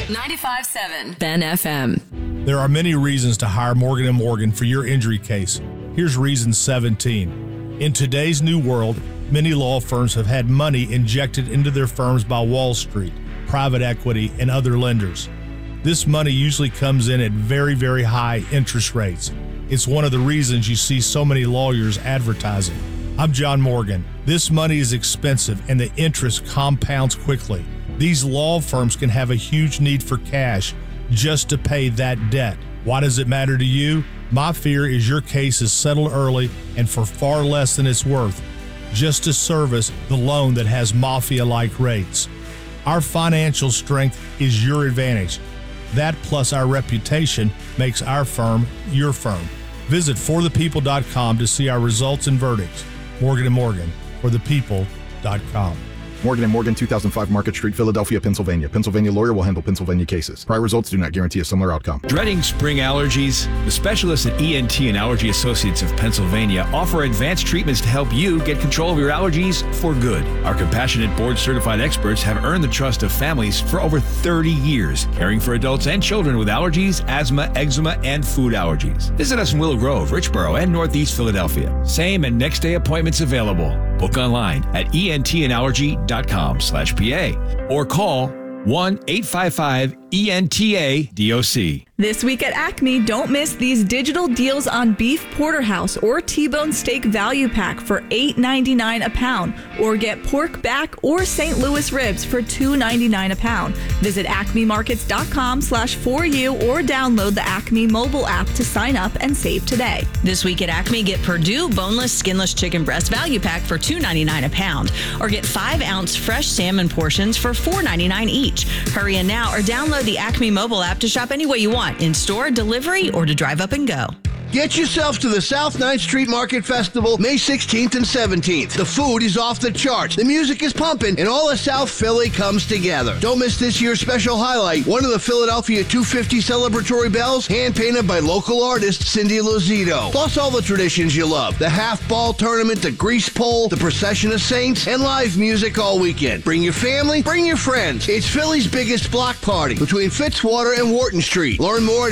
95.7 Ben FM. There are many reasons to hire Morgan & Morgan for your injury case. Here's reason 17. In today's new world, many law firms have had money injected into their firms by Wall Street, private equity, and other lenders. This money usually comes in at very, very high interest rates. It's one of the reasons you see so many lawyers advertising. I'm John Morgan. This money is expensive and the interest compounds quickly. These law firms can have a huge need for cash just to pay that debt. Why does it matter to you? My fear is your case is settled early and for far less than it's worth, just to service the loan that has mafia-like rates. Our financial strength is your advantage. That plus our reputation makes our firm your firm. Visit forthepeople.com to see our results and verdicts. Morgan & Morgan, forthepeople.com. Morgan & Morgan, 2005 Market Street, Philadelphia, Pennsylvania. Pennsylvania lawyer will handle Pennsylvania cases. Prior results do not guarantee a similar outcome. Dreading spring allergies? The specialists at ENT and Allergy Associates of Pennsylvania offer advanced treatments to help you get control of your allergies for good. Our compassionate board-certified experts have earned the trust of families for over 30 years, caring for adults and children with allergies, asthma, eczema, and food allergies. Visit us in Willow Grove, Richboro, and Northeast Philadelphia. Same and next day appointments available. Book online at entandallergy.com/PA or call 1-855-ENTA-DOC. This week at Acme, don't miss these digital deals on beef porterhouse or T-bone steak value pack for $8.99 a pound, or get pork back or St. Louis ribs for $2.99 a pound. Visit acmemarkets.com/4U or download the Acme mobile app to sign up and save today. This week at Acme, get Perdue boneless, skinless chicken breast value pack for $2.99 a pound, or get 5-ounce fresh salmon portions for $4.99 each. Hurry in now or download the Acme mobile app to shop any way you want, in-store, delivery, or to drive up and go. Get yourself to the South 9th Street Market Festival May 16th and 17th. The food is off the charts, the music is pumping, and all of South Philly comes together. Don't miss this year's special highlight, one of the Philadelphia 250 celebratory bells, hand-painted by local artist Cindy Lozito. Plus all the traditions you love, the half-ball tournament, the grease pole, the procession of saints, and live music all weekend. Bring your family, bring your friends. It's Philly's biggest block party between Fitzwater and Wharton Street. Learn more at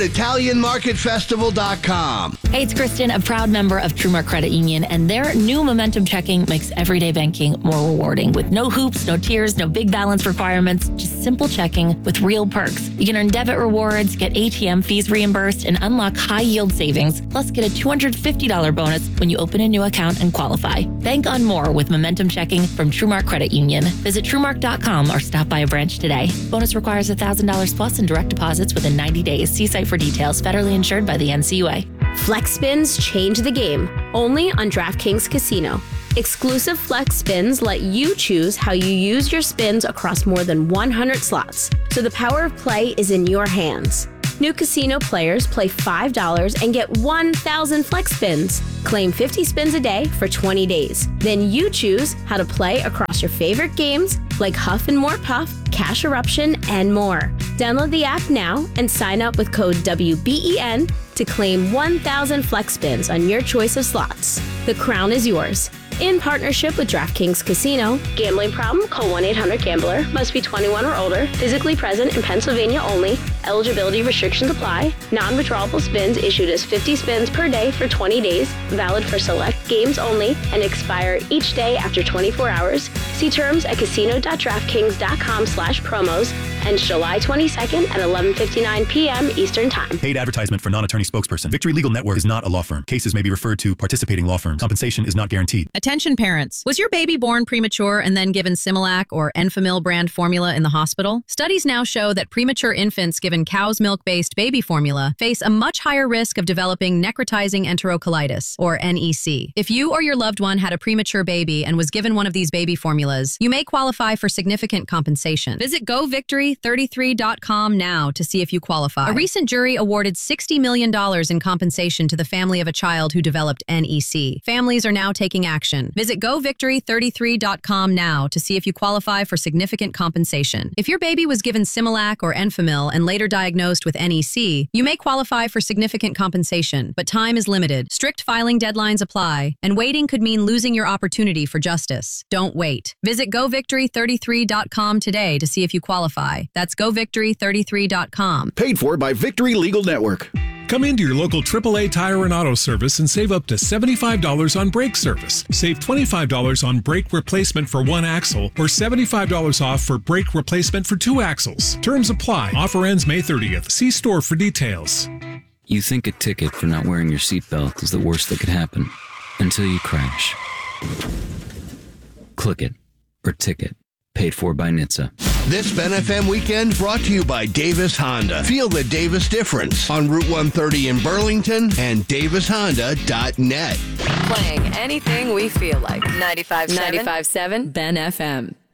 ItalianMarketFestival.com. Hey, it's Kristen, a proud member of TrueMark Credit Union, and their new Momentum Checking makes everyday banking more rewarding with no hoops, no tiers, no big balance requirements, just simple checking with real perks. You can earn debit rewards, get ATM fees reimbursed, and unlock high-yield savings, plus get a $250 bonus when you open a new account and qualify. Bank on more with Momentum Checking from TrueMark Credit Union. Visit TrueMark.com or stop by a branch today. Bonus requires $1,000 plus in direct deposits within 90 days. See site for details. Federally insured by the NCUA. Flex spins change the game, only on DraftKings Casino. Exclusive Flex spins let you choose how you use your spins across more than 100 slots, so the power of play is in your hands. New casino players play $5 and get 1,000 Flex spins. Claim 50 spins a day for 20 days. Then you choose how to play across your favorite games like Huff and More Puff, Cash Eruption, and more. Download the app now and sign up with code WBEN to claim 1,000 Flex spins on your choice of slots. The crown is yours. In partnership with DraftKings Casino. Gambling problem? Call 1-800-GAMBLER. Must be 21 or older. Physically present in Pennsylvania only. Eligibility restrictions apply. Non-withdrawable spins issued as 50 spins per day for 20 days. Valid for select games only and expire each day after 24 hours. See terms at casino.draftkings.com/promos. Ends July 22nd at 11:59 p.m. Eastern Time. Paid advertisement for non-attorney spokesperson. Victory Legal Network is not a law firm. Cases may be referred to participating law firms. Compensation is not guaranteed. Attention parents. Was your baby born premature and then given Similac or Enfamil brand formula in the hospital? Studies now show that premature infants given cow's milk-based baby formula face a much higher risk of developing necrotizing enterocolitis, or NEC. If you or your loved one had a premature baby and was given one of these baby formulas, you may qualify for significant compensation. Visit GoVictory33.com now to see if you qualify. A recent jury awarded $60 million in compensation to the family of a child who developed NEC. Families are now taking action. Visit GoVictory33.com now to see if you qualify for significant compensation. If your baby was given Similac or Enfamil and later diagnosed with NEC, you may qualify for significant compensation, but time is limited. Strict filing deadlines apply, and waiting could mean losing your opportunity for justice. Don't wait. Visit GoVictory33.com today to see if you qualify. apply. That's govictory33.com. Paid for by Victory Legal Network. Come into your local AAA Tire and Auto Service and save up to $75 on brake service. Save $25 on brake replacement for one axle or $75 off for brake replacement for two axles. Terms apply. Offer ends May 30th. See store for details. You think a ticket for not wearing your seatbelt is the worst that could happen until you crash. Click it or ticket. Paid for by NHTSA. This Ben FM weekend brought to you by Davis Honda. Feel the Davis difference on Route 130 in Burlington and davishonda.net. Playing anything we feel like. 95.7 Ben FM.